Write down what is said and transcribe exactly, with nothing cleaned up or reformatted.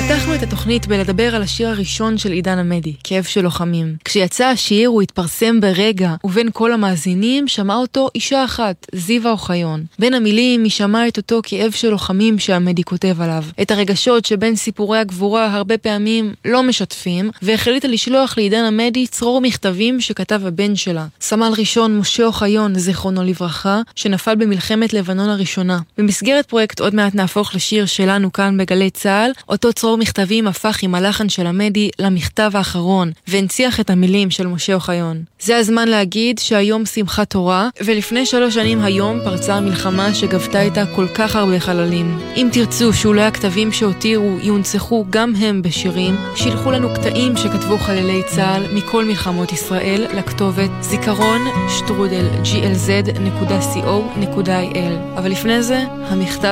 פתחנו את התוכנית בלדבר על השיר הראשון של עידן עמדי, כאב של לוחמים. כשיצא השיר הוא התפרסם ברגע, ובין כל המאזינים שמעה אותו אישה אחת, זיווה אוחיון. בין המילים היא שמעה את אותו כאב של לוחמים שעמדי כותב עליו. את הרגשות שבין סיפורי הגבורה הרבה פעמים לא משתפים, והחליטה לשלוח לעידן עמדי צרור מכתבים שכתב הבן שלה, סמל ראשון משה אוחיון, זיכרונו לברכה, שנפל במלחמת לבנון הראשונה. במסגרת פרויקט עוד מעט נהפוך לשיר שלנו כאן בגלי צהל, אותו צרור מכתבים הפך עם הלחן של עמדי למכתב האחרון, והנציח את המילים של משה אוחיון. זה הזמן להגיד שהיום שמחת תורה, ולפני שלוש שנים היום פרצה המלחמה שגבתה איתה כל כך הרבה חללים. אם תרצו שאולי הכתבים שהותירו יונצחו גם הם בשירים, שילחו לנו קטעים שכתבו חללי צהל מכל מלחמות ישראל לכתובת זיכרון שטרודל ג'י אל זד נקודה סי או נקודה איי אל. אבל לפני זה, המכתב